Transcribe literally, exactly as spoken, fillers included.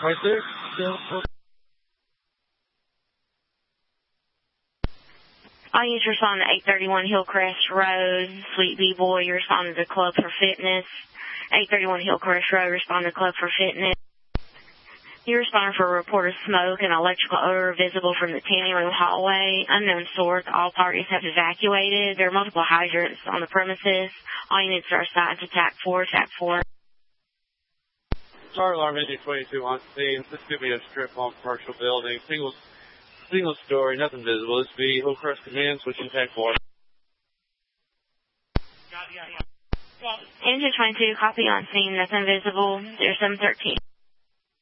Right there. Yeah. All units respond to eight thirty-one Hillcrest Road, Sweet B-Boy, you respond to the Club for Fitness. eight thirty-one Hillcrest Road, respond to Club for Fitness. You respond for a report of smoke and electrical odor visible from the tanning room hallway. Unknown source, all parties have evacuated. There are multiple hydrants on the premises. All units are assigned to T A C four, T A C four. Fire alarm engine twenty-two on scene. This could be a strip on commercial building. Single single story, nothing visible. This be Hillcrest Command, switching T A C four. Engine twenty-two, copy on scene, nothing visible. zero seven thirteen.